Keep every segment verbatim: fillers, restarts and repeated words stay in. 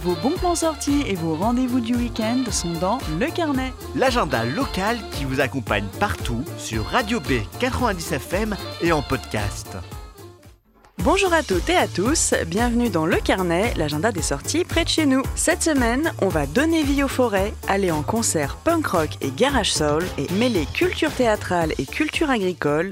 Vos bons plans sortis et vos rendez-vous du week-end sont dans Le Carnet. L'agenda local qui vous accompagne partout sur Radio B quatre-vingt-dix F M et en podcast. Bonjour à toutes et à tous, bienvenue dans Le Carnet, l'agenda des sorties près de chez nous. Cette semaine, on va donner vie aux forêts, aller en concert punk rock et garage soul et mêler culture théâtrale et culture agricole.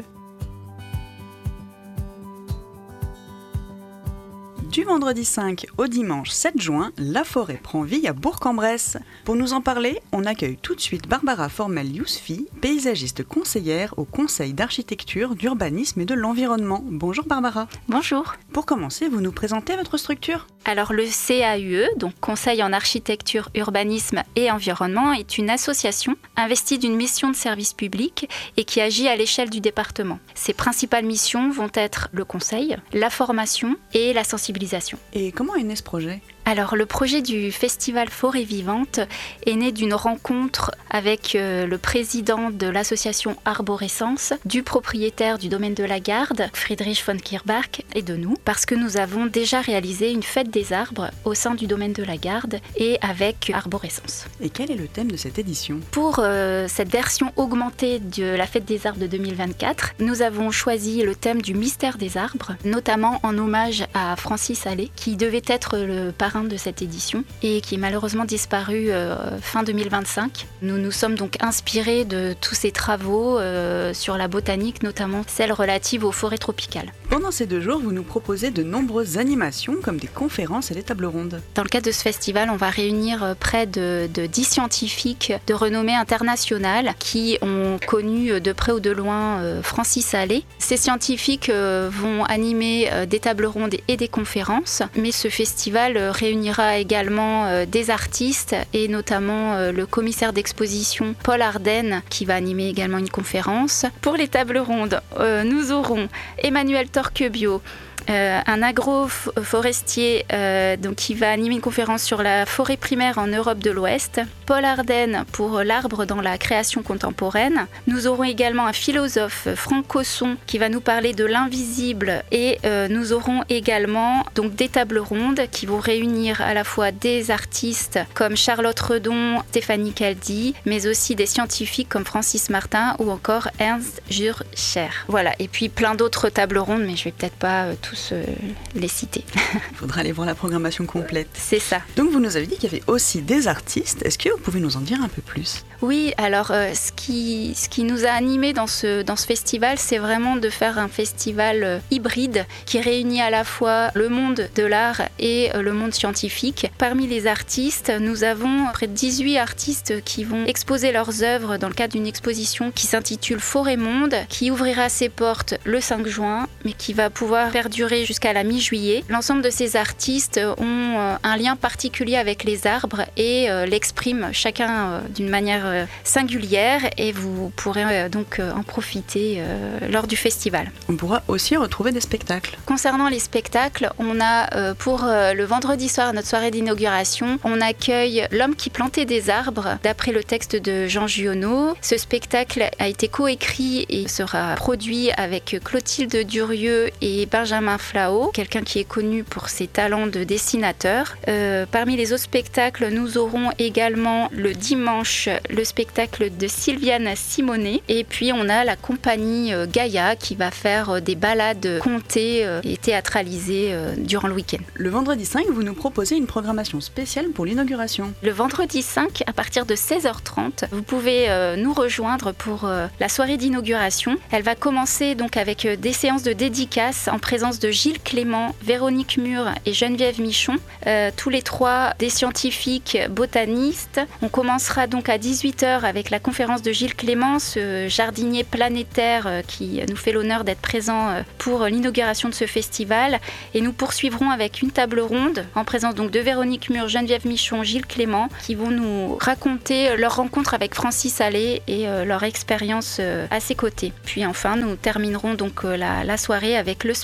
Du vendredi cinq au dimanche sept juin, la forêt prend vie à Bourg-en-Bresse. Pour nous en parler, on accueille tout de suite Barbara Formel-Yousfi, paysagiste conseillère au Conseil d'architecture, d'urbanisme et de l'environnement. Bonjour Barbara. Bonjour. Pour commencer, vous nous présentez votre structure ? Alors le C A U E, donc Conseil en architecture, urbanisme et environnement, est une association investie d'une mission de service public et qui agit à l'échelle du département. Ses principales missions vont être le conseil, la formation et la sensibilisation. Et comment est né ce projet ? Alors le projet du festival Forêt Vivante est né d'une rencontre avec euh, le président de l'association Arborescence, du propriétaire du domaine de la Garde, Friedrich von Kirbach, et de nous, parce que nous avons déjà réalisé une fête des arbres au sein du domaine de la Garde et avec Arborescence. Et quel est le thème de cette édition ? Pour euh, cette version augmentée de la fête des arbres de deux mille vingt-quatre, nous avons choisi le thème du mystère des arbres, notamment en hommage à Francis Allais, qui devait être le parrain de cette édition et qui est malheureusement disparu euh, fin deux mille vingt-cinq. Nous nous sommes donc inspirés de tous ces travaux euh, sur la botanique, notamment celle relative aux forêts tropicales. Pendant ces deux jours, vous nous proposez de nombreuses animations comme des conférences et des tables rondes. Dans le cadre de ce festival, on va réunir près de, de dix scientifiques de renommée internationale qui ont connu de près ou de loin euh, Francis Allais. Ces scientifiques euh, vont animer euh, des tables rondes et des conférences, mais ce festival euh, réunira également euh, des artistes et notamment euh, le commissaire d'exposition Paul Ardenne qui va animer également une conférence. Pour les tables rondes, euh, nous aurons Emmanuel Torquebio, Euh, un agroforestier euh, donc, qui va animer une conférence sur la forêt primaire en Europe de l'Ouest. Paul Ardenne pour l'arbre dans la création contemporaine. Nous aurons également un philosophe, Franck Cosson, qui va nous parler de l'invisible. Et euh, nous aurons également donc, des tables rondes qui vont réunir à la fois des artistes comme Charlotte Redon, Stéphanie Caldi, mais aussi des scientifiques comme Francis Martin ou encore Ernst Jurcher. Voilà, et puis plein d'autres tables rondes, mais je vais peut-être pas euh, tous les citer. Il faudra aller voir la programmation complète. C'est ça. Donc vous nous avez dit qu'il y avait aussi des artistes. Est-ce que vous pouvez nous en dire un peu plus ? Oui, alors euh, ce, qui, ce qui nous a animés dans ce, dans ce festival, c'est vraiment de faire un festival euh, hybride qui réunit à la fois le monde de l'art et euh, le monde scientifique. Parmi les artistes, nous avons près de dix-huit artistes qui vont exposer leurs œuvres dans le cadre d'une exposition qui s'intitule Forêt Monde, qui ouvrira ses portes le cinq juin, mais qui va pouvoir perdurer jusqu'à la mi-juillet. L'ensemble de ces artistes ont euh, un lien particulier avec les arbres et euh, l'expriment chacun euh, d'une manière euh, singulière et vous pourrez euh, donc euh, en profiter euh, lors du festival. On pourra aussi retrouver des spectacles. Concernant les spectacles, on a euh, pour euh, le vendredi soir, notre soirée d'inauguration, on accueille L'homme qui plantait des arbres d'après le texte de Jean Giono. Ce spectacle a été coécrit et sera produit avec Clotilde Durieux et Benjamin Flao, quelqu'un qui est connu pour ses talents de dessinateur. Euh, parmi les autres spectacles, nous aurons également le dimanche le spectacle de Sylviane Simonet et puis on a la compagnie euh, Gaïa qui va faire euh, des balades contées euh, et théâtralisées euh, durant le week-end. Le vendredi cinq, vous nous proposez une programmation spéciale pour l'inauguration. Le vendredi cinq, à partir de seize heures trente, vous pouvez euh, nous rejoindre pour euh, la soirée d'inauguration. Elle va commencer donc avec euh, des séances de dédicaces en présence de Gilles Clément, Véronique Mur et Geneviève Michon, euh, tous les trois des scientifiques botanistes. On commencera donc à dix-huit heures avec la conférence de Gilles Clément, ce jardinier planétaire euh, qui nous fait l'honneur d'être présent euh, pour l'inauguration de ce festival. Et nous poursuivrons avec une table ronde en présence donc de Véronique Mur, Geneviève Michon, Gilles Clément, qui vont nous raconter leur rencontre avec Francis Allais et euh, leur expérience euh, à ses côtés. Puis enfin, nous terminerons donc euh, la, la soirée avec le spectacle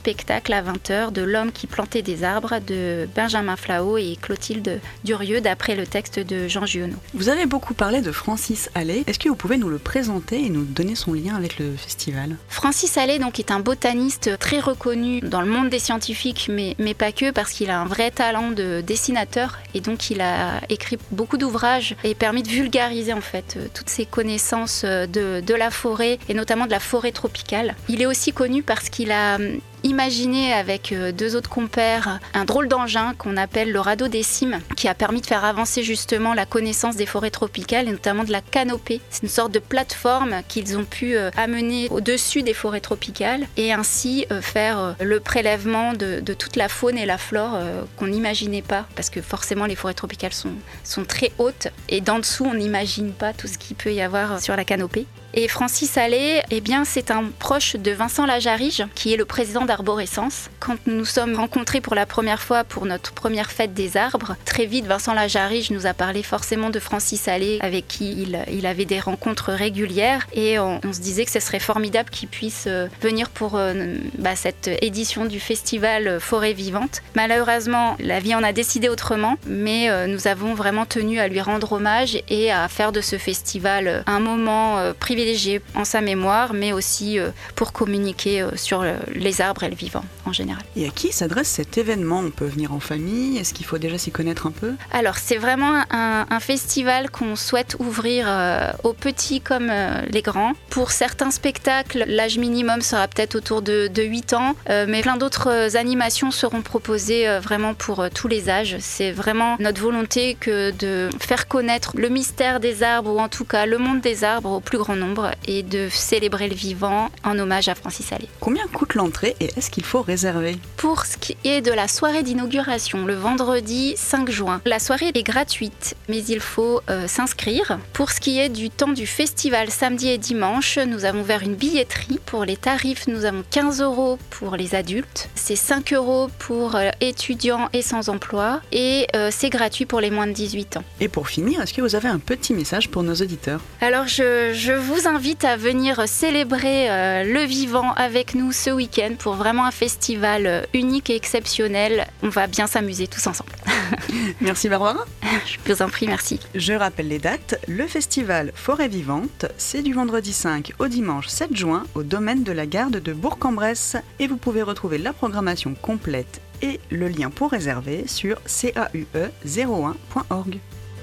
spectacle à vingt heures de L'homme qui plantait des arbres de Benjamin Flao et Clotilde Durieux d'après le texte de Jean Giono. Vous avez beaucoup parlé de Francis Allais. Est-ce que vous pouvez nous le présenter et nous donner son lien avec le festival ? Francis Allais donc, est un botaniste très reconnu dans le monde des scientifiques, mais, mais pas que, parce qu'il a un vrai talent de dessinateur et donc il a écrit beaucoup d'ouvrages et permis de vulgariser en fait toutes ses connaissances de, de la forêt et notamment de la forêt tropicale. Il est aussi connu parce qu'il a imaginé avec deux autres compères un drôle d'engin qu'on appelle le radeau des cimes, qui a permis de faire avancer justement la connaissance des forêts tropicales et notamment de la canopée. C'est une sorte de plateforme qu'ils ont pu amener au-dessus des forêts tropicales et ainsi faire le prélèvement de, de toute la faune et la flore qu'on n'imaginait pas, parce que forcément les forêts tropicales sont, sont très hautes et d'en dessous on n'imagine pas tout ce qu'il peut y avoir sur la canopée. Et Francis Allais, eh bien, c'est un proche de Vincent Lajarige, qui est le président d'Arborescence. Quand nous nous sommes rencontrés pour la première fois pour notre première fête des arbres, très vite, Vincent Lajarige nous a parlé forcément de Francis Allais, avec qui il, il avait des rencontres régulières. Et on, on se disait que ce serait formidable qu'il puisse euh, venir pour euh, bah, cette édition du festival Forêt Vivante. Malheureusement, la vie en a décidé autrement, mais euh, nous avons vraiment tenu à lui rendre hommage et à faire de ce festival un moment euh, privilégié en sa mémoire, mais aussi pour communiquer sur les arbres et le vivant en général. Et à qui s'adresse cet événement ? On peut venir en famille ? Est-ce qu'il faut déjà s'y connaître un peu ? Alors, c'est vraiment un, un festival qu'on souhaite ouvrir euh, aux petits comme euh, les grands. Pour certains spectacles, l'âge minimum sera peut-être autour de, de huit ans, euh, mais plein d'autres animations seront proposées euh, vraiment pour euh, tous les âges. C'est vraiment notre volonté que de faire connaître le mystère des arbres, ou en tout cas le monde des arbres au plus grand nombre, et de célébrer le vivant en hommage à Francis Allais. Combien coûte l'entrée et est-ce qu'il faut réserver ? Pour ce qui est de la soirée d'inauguration, le vendredi cinq juin, la soirée est gratuite, mais il faut euh, s'inscrire. Pour ce qui est du temps du festival, samedi et dimanche, nous avons ouvert une billetterie. Pour les tarifs, nous avons quinze euros pour les adultes, c'est cinq euros pour euh, étudiants et sans emploi, et euh, c'est gratuit pour les moins de dix-huit ans. Et pour finir, est-ce que vous avez un petit message pour nos auditeurs ? Alors, je, je vous invite à venir célébrer euh, le vivant avec nous ce week-end pour vraiment un festival unique et exceptionnel. On va bien s'amuser tous ensemble. Merci Barbara. Je vous en prie, merci. Je rappelle les dates. Le festival Forêt Vivante, c'est du vendredi cinq au dimanche sept juin au domaine de la Garde de Bourg-en-Bresse. Et vous pouvez retrouver la programmation complète et le lien pour réserver sur c a u e zéro un point org.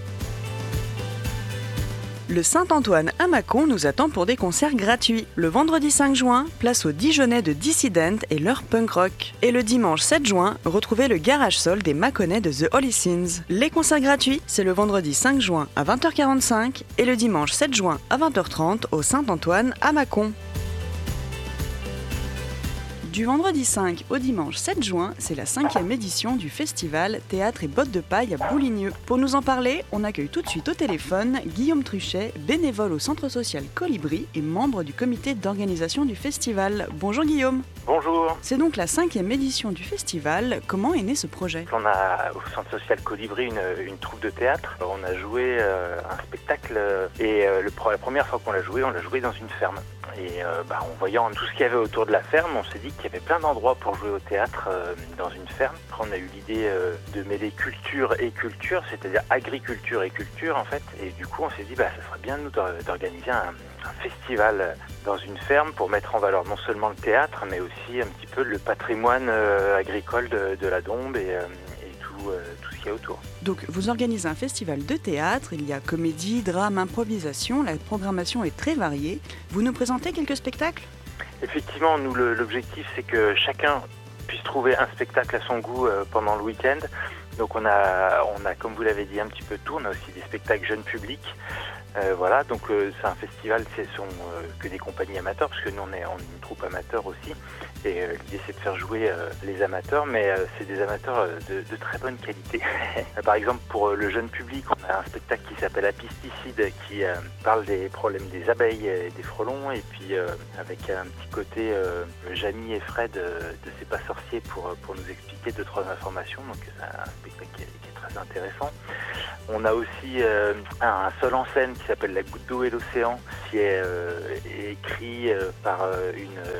Le Saint-Antoine à Mâcon nous attend pour des concerts gratuits. Le vendredi cinq juin, place aux Dijonais de Dissident et leur punk rock. Et le dimanche sept juin, retrouvez le garage sol des Mâconnais de The Holy Sins. Les concerts gratuits, c'est le vendredi cinq juin à vingt heures quarante-cinq et le dimanche sept juin à vingt heures trente au Saint-Antoine à Mâcon. Du vendredi cinq au dimanche sept juin, c'est la cinquième édition du festival Théâtre et Bottes de Paille à Bouligneux. Pour nous en parler, on accueille tout de suite au téléphone Guillaume Truchet, bénévole au Centre social Colibri et membre du comité d'organisation du festival. Bonjour Guillaume. Bonjour. C'est donc la cinquième édition du festival. Comment est né ce projet ? On a au Centre social Colibri une, une troupe de théâtre. On a joué euh, un spectacle euh, et euh, le, la première fois qu'on l'a joué, on l'a joué dans une ferme. Et euh, bah, en voyant tout ce qu'il y avait autour de la ferme, on s'est dit qu'il y avait plein d'endroits pour jouer au théâtre euh, dans une ferme. Après, on a eu l'idée euh, de mêler culture et culture, c'est-à-dire agriculture et culture en fait. Et du coup, on s'est dit bah ça serait bien nous d'organiser un, un festival dans une ferme pour mettre en valeur non seulement le théâtre, mais aussi un petit peu le patrimoine euh, agricole de, de la Dombes et, euh, et tout, euh, tout ce qu'il y a autour. Donc vous organisez un festival de théâtre, il y a comédie, drame, improvisation, la programmation est très variée. Vous nous présentez quelques spectacles ? Effectivement, nous le, l'objectif c'est que chacun puisse trouver un spectacle à son goût euh, pendant le week-end. Donc on a, on a, comme vous l'avez dit, un petit peu tout. On a aussi des spectacles jeunes publics. Euh, voilà, donc euh, c'est un festival, ce sont euh, que des compagnies amateurs, parce que nous on est, on est une troupe amateur aussi. Et euh, l'idée c'est de faire jouer euh, les amateurs, mais euh, c'est des amateurs euh, de, de très bonne qualité. Par exemple, pour euh, le jeune public, on a un spectacle qui s'appelle Apisticide, qui euh, parle des problèmes des abeilles et des frelons, et puis euh, avec un petit côté euh, Jamie et Fred euh, de C'est pas sorcier pour, pour nous expliquer deux trois informations. Donc c'est un spectacle qui est, qui est très intéressant. On a aussi euh, un seul en scène qui s'appelle La goutte d'eau et l'océan, qui est euh, écrit euh, par euh, une, euh,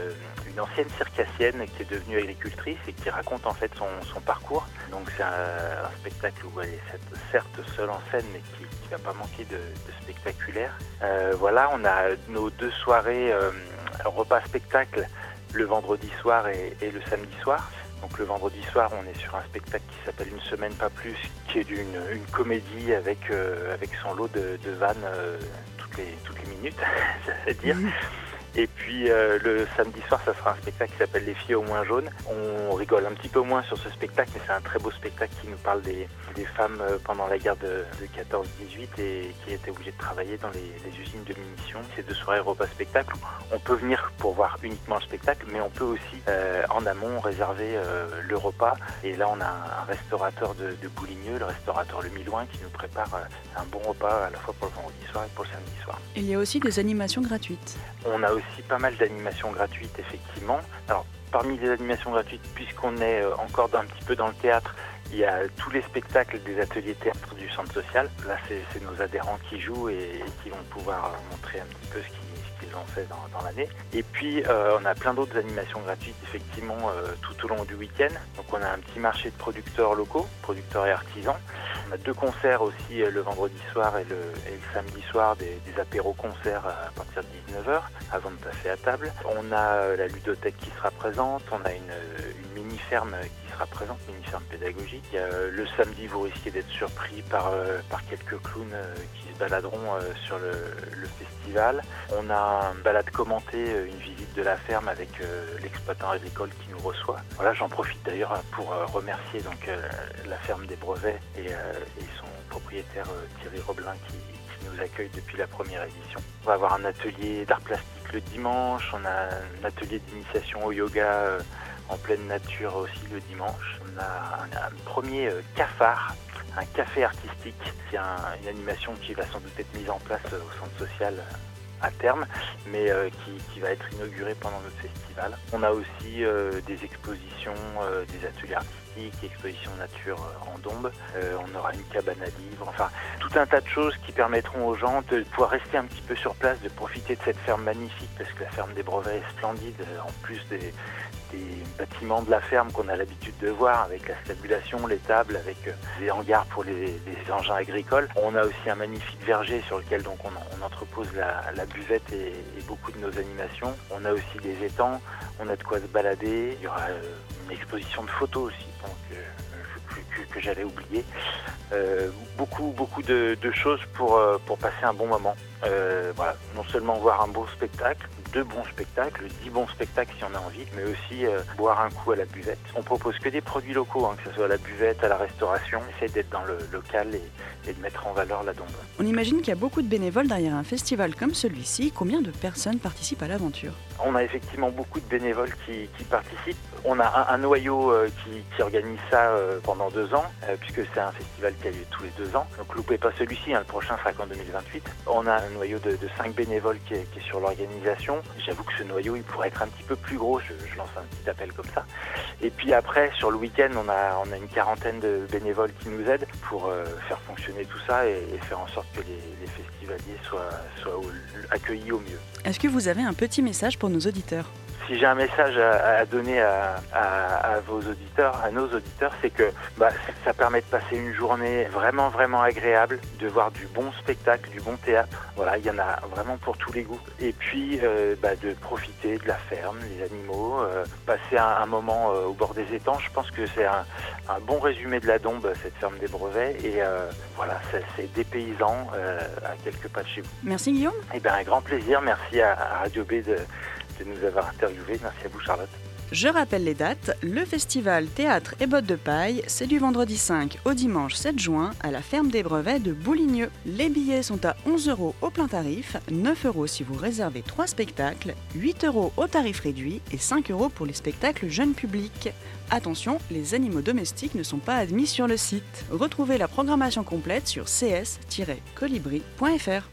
une ancienne circassienne qui est devenue agricultrice et qui raconte en fait son, son parcours. Donc c'est un, un spectacle où elle est certes seule en scène, mais qui ne va pas manquer de, de spectaculaire. Euh, voilà, on a nos deux soirées euh, repas spectacle le vendredi soir et, et le samedi soir. Donc le vendredi soir, on est sur un spectacle qui s'appelle Une semaine pas plus, qui est d'une une comédie avec euh, avec son lot de, de vannes euh, toutes les toutes les minutes, c'est-à-dire. Et puis euh, le samedi soir, ça sera un spectacle qui s'appelle Les filles au moins jaunes. On rigole un petit peu moins sur ce spectacle, mais c'est un très beau spectacle qui nous parle des, des femmes pendant la guerre de, de quatorze dix-huit et qui étaient obligées de travailler dans les, les usines de munitions. Ces deux soirées repas-spectacle, on peut venir pour voir uniquement le spectacle, mais on peut aussi euh, en amont réserver euh, le repas. Et là, on a un, un restaurateur de, de Bouligneux, le restaurateur Le Milouin, qui nous prépare euh, un bon repas à la fois pour le vendredi soir et pour le samedi soir. Il y a aussi des animations gratuites. On a aussi pas mal d'animations gratuites, effectivement. Alors, parmi les animations gratuites, puisqu'on est encore un petit peu dans le théâtre, il y a tous les spectacles des ateliers théâtre du centre social. Là, c'est, c'est nos adhérents qui jouent et, et qui vont pouvoir montrer un petit peu ce qu'ils, ce qu'ils ont fait dans, dans l'année. Et puis, euh, on a plein d'autres animations gratuites, effectivement, euh, tout au long du week-end. Donc, on a un petit marché de producteurs locaux, producteurs et artisans. On a deux concerts aussi euh, le vendredi soir et le, et le samedi soir, des, des apéros-concerts à partir de dix-neuf heures, avant de passer à table. On a euh, la ludothèque qui sera présente, on a une, une mini-ferme qui sera présente, mini-ferme pédagogique. Il y a, euh, le samedi, vous risquez d'être surpris par, euh, par quelques clowns euh, qui se baladeront euh, sur le, le festival. On a une balade commentée, une visite de la ferme avec euh, l'exploitant agricole qui nous reçoit. Voilà, j'en profite d'ailleurs pour euh, remercier donc, euh, la ferme des Brevets et, euh, et son propriétaire euh, Thierry Roblin qui, qui nous accueille depuis la première édition. On va avoir un atelier d'art plastique le dimanche, on a un atelier d'initiation au yoga euh, en pleine nature aussi le dimanche. On a un, un premier euh, cafard, un café artistique. C'est un, une animation qui va sans doute être mise en place euh, au centre social euh, à terme, mais euh, qui, qui va être inaugurée pendant notre festival. On a aussi euh, des expositions, euh, des ateliers artistiques, expositions nature euh, en Dombes. Euh, on aura une cabane à livres, enfin tout un tas de choses qui permettront aux gens de pouvoir rester un petit peu sur place, de profiter de cette ferme magnifique, parce que la ferme des Brevets est splendide, en plus des, des bâtiments de la ferme qu'on a l'habitude de voir, avec la stabulation, les tables, avec euh, des hangars pour les, les engins agricoles. On a aussi un magnifique verger sur lequel donc on, on entrepose la, la buvette et, et beaucoup de nos animations. On a aussi des étangs, on a de quoi se balader. Il y aura euh, une exposition de photos aussi, donc, euh, que, que, que j'allais oublier. Euh, beaucoup, beaucoup de, de choses pour, euh, pour passer un bon moment. Euh, voilà, non seulement voir un beau spectacle, deux bons spectacles, dix bons spectacles si on a envie, mais aussi euh, boire un coup à la buvette. On propose que des produits locaux, hein, que ce soit à la buvette, à la restauration. On essaie d'être dans le local et, et de mettre en valeur la Dombe. On imagine qu'il y a beaucoup de bénévoles derrière un festival comme celui-ci. Combien de personnes participent à l'aventure ? On a effectivement beaucoup de bénévoles qui, qui participent. On a un, un noyau euh, qui, qui organise ça euh, pendant deux ans, euh, puisque c'est un festival qui a lieu tous les deux ans. Donc loupez pas celui-ci, hein, le prochain sera qu'en deux mille vingt-huit. On a un noyau de, de cinq bénévoles qui est, qui est sur l'organisation. J'avoue que ce noyau, il pourrait être un petit peu plus gros, je, je lance un petit appel comme ça. Et puis après, sur le week-end, on a, on a une quarantaine de bénévoles qui nous aident pour euh, faire fonctionner tout ça et, et faire en sorte que les, les festivaliers soient, soient au, accueillis au mieux. Est-ce que vous avez un petit message pour nos auditeurs ? Si j'ai un message à, à donner à, à, à vos auditeurs, à nos auditeurs, c'est que bah, ça permet de passer une journée vraiment, vraiment agréable, de voir du bon spectacle, du bon théâtre. Voilà, il y en a vraiment pour tous les goûts. Et puis, euh, bah, de profiter de la ferme, les animaux, euh, passer un, un moment euh, au bord des étangs. Je pense que c'est un, un bon résumé de la Dombe, cette ferme des Brevets. Et euh, voilà, c'est, c'est dépaysant euh, à quelques pas de chez vous. Merci Guillaume. Eh bien, un grand plaisir. Merci à, à Radio B de... de nous avoir interviewés. Merci à vous Charlotte. Je rappelle les dates. Le festival Théâtre et Bottes de Paille, c'est du vendredi cinq au dimanche sept juin à la ferme des Brevets de Bouligneux. Les billets sont à onze euros au plein tarif, neuf euros si vous réservez trois spectacles, huit euros au tarif réduit et cinq euros pour les spectacles jeunes publics. Attention, les animaux domestiques ne sont pas admis sur le site. Retrouvez la programmation complète sur c s tiret colibri point f r.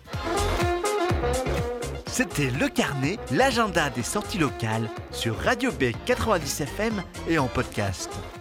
C'était Le Carnet, l'agenda des sorties locales sur Radio B quatre-vingt-dix F M et en podcast.